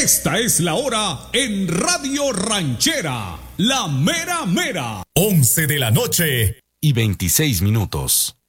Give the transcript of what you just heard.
Esta es la hora en Radio Ranchera, la mera mera. 11 de la noche y 26 minutos.